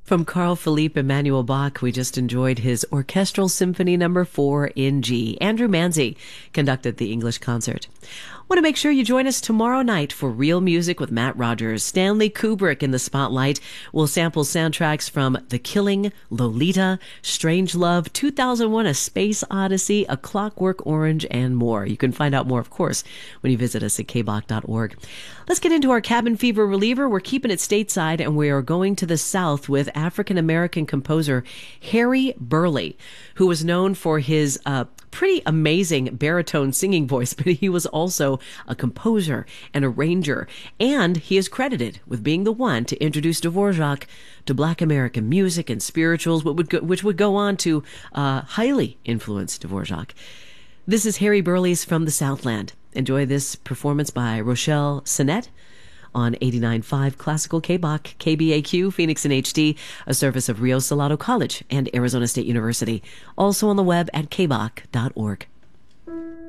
From Carl Philipp Emanuel Bach, we just enjoyed his Orchestral Symphony No. 4 in G. Andrew Manzi conducted the English concert. Want to make sure you join us tomorrow night for Real Music with Matt Rogers. Stanley Kubrick in the spotlight. We'll sample soundtracks from The Killing, Lolita, Strangelove, 2001: A Space Odyssey, A Clockwork Orange, and more. You can find out more, of course, when you visit us at kbach.org. Let's get into our cabin fever reliever. We're keeping it stateside, and we are going to the South with African-American composer Harry Burleigh, who was known for his pretty amazing baritone singing voice, but he was also a composer and arranger, and he is credited with being the one to introduce Dvorak to Black American music and spirituals, which would go on to highly influence Dvorak. This is Harry Burleigh's From the Southland. Enjoy this performance by Rochelle Sinnett on 89.5 Classical KBach, KBAQ, Phoenix in HD, a service of Rio Salado College and Arizona State University. Also on the web at kbach.org.